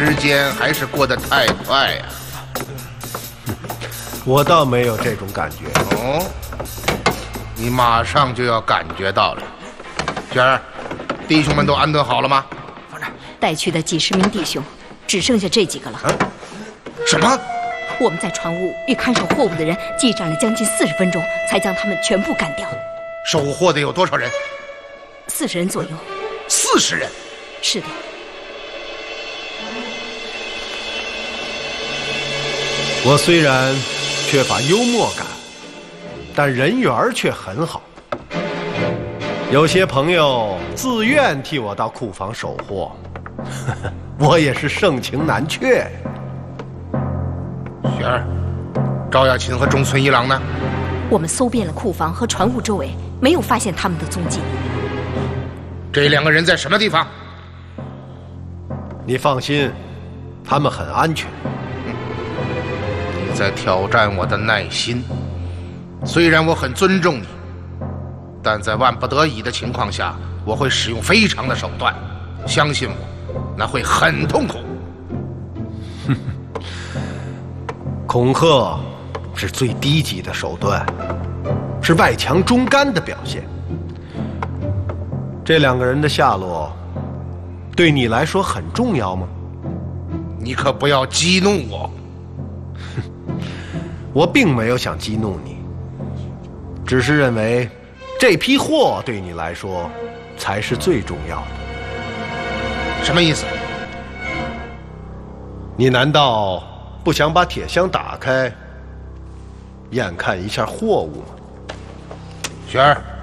时间还是过得太快呀。 我倒没有这种感觉。 哦，你马上就要感觉到了。雪儿，弟兄们都安顿好了吗？ 带去的几十名弟兄，只剩下这几个了。 什么？ 我们在船坞与看守货物的人激战了将近40分钟，才将他们全部干掉。 守货的有多少人 ？40人左右。 40人？ 是的。 我虽然缺乏幽默感，但人缘却很好。有些朋友自愿替我到库房守货，我也是盛情难却。 雪儿，赵亚琴和中村一郎呢？ 我们搜遍了库房和船坞周围，没有发现他们的踪迹。 这2个人在什么地方？ 你放心，他们很安全。 你在挑战我的耐心。虽然我很尊重你，但在万不得已的情况下，我会使用非常的手段。相信我，那会很痛苦。 恐吓是最低级的手段，是外强中干的表现。这2个人的下落，对你来说很重要吗？ 你可不要激怒我。 我并没有想激怒你，只是认为这批货对你来说才是最重要的。 什么意思？ 你难道不想把铁箱打开，验看一下货物吗？ 雪儿，